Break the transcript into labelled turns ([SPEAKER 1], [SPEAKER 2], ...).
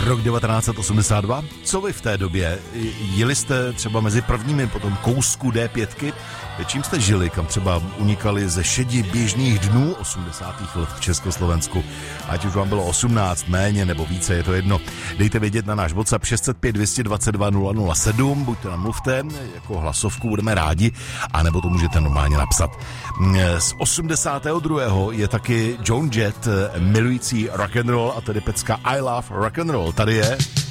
[SPEAKER 1] Rok 1982. Co vy v té době? Jeli jste třeba mezi prvními po tom kousku D5? Čím jste žili? Kam třeba unikali ze šedi běžných dnů 80. let v Československu? Ať už vám bylo 18, méně nebo více, je to jedno. Dejte vědět na náš WhatsApp 605 222 007, buďte nám mluvte, jako hlasovku budeme rádi, anebo to můžete normálně napsat. Z 82. je taky Joan Jett, milující rock'n'roll, a tedy pecka I Love Rock'n'Roll. Tady je...